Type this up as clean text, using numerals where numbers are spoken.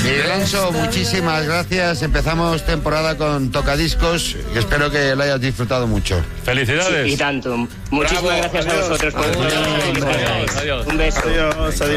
Miguel Anso, muchísimas gracias. Empezamos temporada con Tocadiscos y espero que lo hayas disfrutado mucho. Felicidades. Sí, y tanto. Muchísimas gracias a vosotros por el programa. Adiós. Un beso. Adiós.